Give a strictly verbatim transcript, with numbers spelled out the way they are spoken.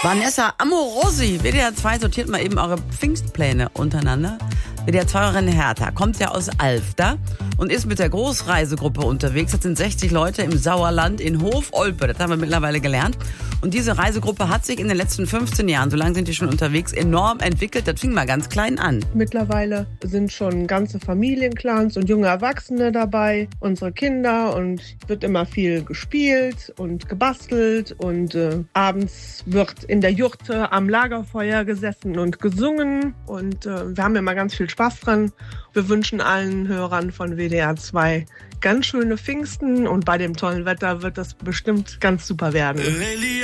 Vanessa Amorosi, W D R zwei sortiert mal eben eure Pfingstpläne untereinander. W D R zwei-Hörerin Hertha kommt ja aus Alfter und ist mit der Großreisegruppe unterwegs. Das sind sechzig Leute im Sauerland in Hof-Olpe. Das haben wir mittlerweile gelernt. Und diese Reisegruppe hat sich in den letzten fünfzehn Jahren, so lange sind die schon unterwegs, enorm entwickelt. Das fing mal ganz klein an. Mittlerweile sind schon ganze Familienclans und junge Erwachsene dabei, unsere Kinder, und wird immer viel gespielt und gebastelt und äh, abends wird in der Jurte am Lagerfeuer gesessen und gesungen und äh, wir haben immer ganz viel Spaß dran. Wir wünschen allen Hörern von W D R zwei ganz schöne Pfingsten und bei dem tollen Wetter wird das bestimmt ganz super werden.